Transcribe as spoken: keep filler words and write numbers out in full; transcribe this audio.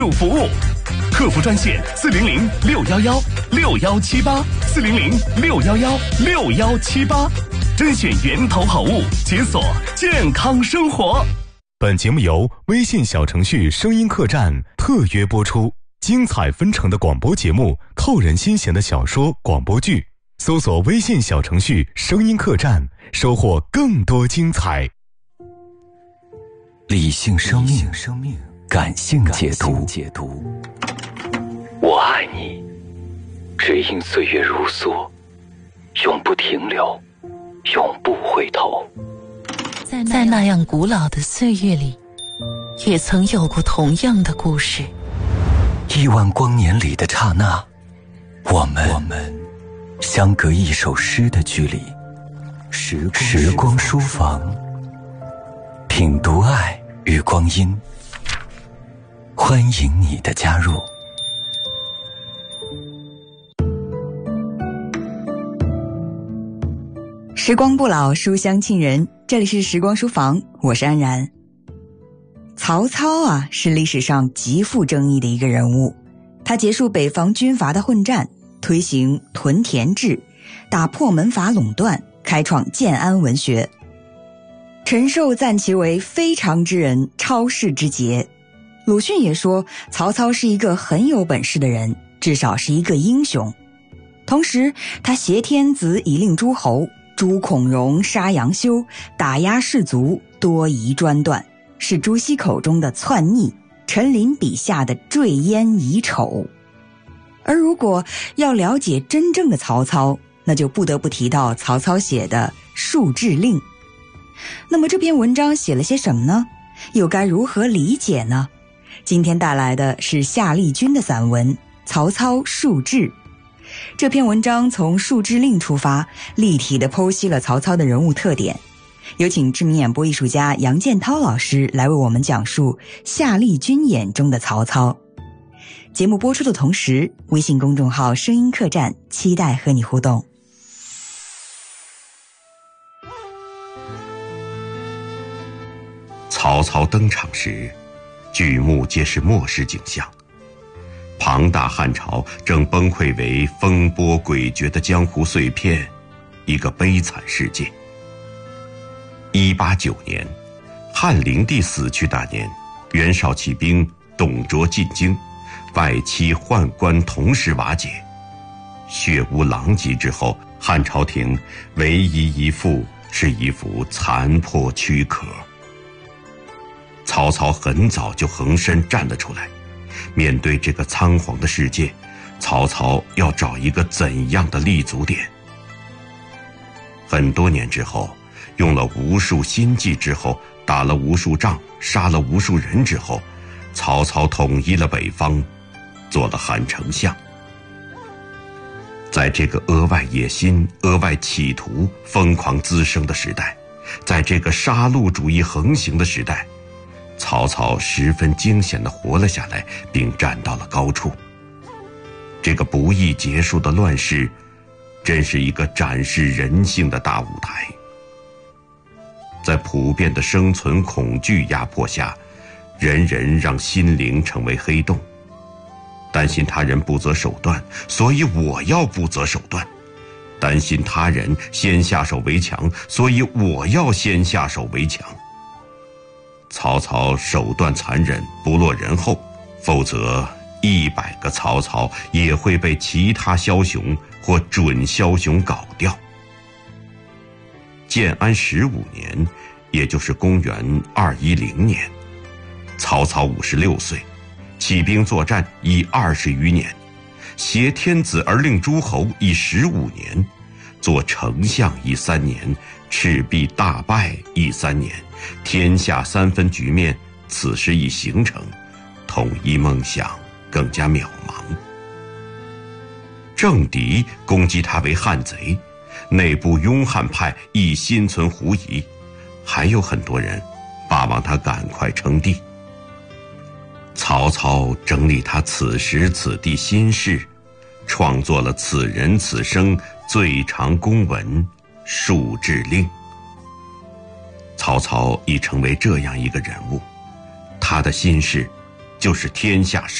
服务，客服专线四零零六幺幺六幺七八四零零六幺幺六幺七八，甄选源头好物，解锁健康生活。本节目由微信小程序声音客栈特约播出，精彩纷呈的广播节目，扣人心弦的小说广播剧，搜索微信小程序声音客栈，收获更多精彩。 理性生命，感性解读。我爱你，只因岁月如梭，永不停留，永不回头。 在那样古老的岁月里，也曾有过同样的故事。 亿万光年里的刹那，我们我们相隔一首诗的距离。时光时光书房，品读爱与光阴，欢迎你的加入。 时光不老，书香沁人，这里是时光书房，我是安然。曹操啊，是历史上极富争议的一个人物。他结束北方军阀的混战，推行屯田制，打破门阀垄断，开创建安文学。陈寿赞其为非常之人，超世之杰。鲁迅也说曹操是一个很有本事的人，至少是一个英雄。同时他挟天子以令诸侯，诛孔融，杀杨修，打压士族，多疑专断，是朱熹口中的篡逆，陈琳笔下的坠烟遗丑。而如果要了解真正的曹操，那就不得不提到曹操写的《数志令》。那么这篇文章写了些什么呢？又该如何理解呢？今天带来的是夏丽君的散文《曹操数志》。这篇文章从《数志令》出发，立体地剖析了曹操的人物特点。有请知名演播艺术家杨建涛老师来为我们讲述夏丽君眼中的曹操。节目播出的同时，微信公众号声音客栈期待和你互动。 曹操登场时，举目皆是末世景象。庞大汉朝正崩溃为风波诡谲的江湖碎片，一个悲惨世界。一八九年，汉灵帝死去大年，袁绍起兵董卓进京，外戚宦官同时瓦解，血污狼藉之后，汉朝廷唯一一副是一副残破躯壳。曹操很早就横身站了出来，面对这个仓皇的世界，曹操要找一个怎样的立足点？很多年之后，用了无数心计之后，打了无数仗，杀了无数人之后，曹操统一了北方，做了汉丞相。在这个额外野心、额外企图疯狂滋生的时代，在这个杀戮主义横行的时代，曹操十分惊险地活了下来，并站到了高处。这个不易结束的乱世，真是一个展示人性的大舞台。在普遍的生存恐惧压迫下，人人让心灵成为黑洞。担心他人不择手段，所以我要不择手段；担心他人先下手为强，所以我要先下手为强。曹操手段残忍，不落人后，否则一百个曹操也会被其他枭雄或准枭雄搞掉。建安十五年，也就是公元二一零年，曹操五十六岁，起兵作战已二十余年，挟天子而令诸侯已十五年，做丞相已三年，赤壁大败已三年，天下三分局面此时已形成，统一梦想更加渺茫。政敌攻击他为汉贼，内部拥汉派亦心存狐疑，还有很多人巴望他赶快称帝。曹操整理他此时此地心事，创作了此人此生最长公文《数志令》。曹操已成为这样一个人物，他的心事就是天下